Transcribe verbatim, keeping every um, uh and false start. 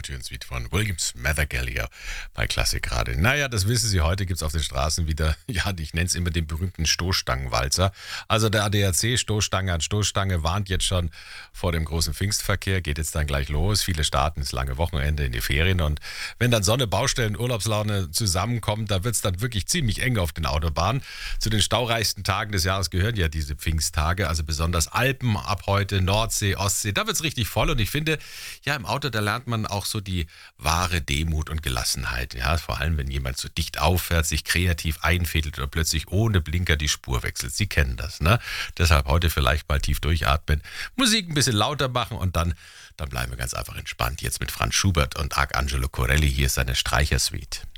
Ouvertüren-Suite von William Smethurkel hier bei Klassik Radio. Naja, das wissen Sie, heute gibt es auf den Straßen wieder, ja, ich nenne es immer den berühmten Stoßstangenwalzer. Also der A D A C, Stoßstange an Stoßstange, warnt jetzt schon vor dem großen Pfingstverkehr, geht jetzt dann gleich los. Viele starten ins lange Wochenende in die Ferien und wenn dann Sonne, Baustellen, Urlaubslaune zusammenkommen, da wird es dann wirklich ziemlich eng auf den Autobahnen. Zu den staureichsten Tagen des Jahres gehören ja diese Pfingsttage, also besonders Alpen ab heute, Nordsee, Ostsee, da wird es richtig voll und ich finde, ja, im Auto, da lernt man auch so die wahre Demut und Gelassenheit. Ja, vor allem, wenn jemand so dicht auffährt, sich kreativ einfädelt oder plötzlich ohne Blinker die Spur wechselt. Sie kennen das, ne? Deshalb heute vielleicht mal tief durchatmen, Musik ein bisschen lauter machen und dann, dann bleiben wir ganz einfach entspannt. Jetzt mit Franz Schubert und Arcangelo Corelli, hier ist seine Streichersuite.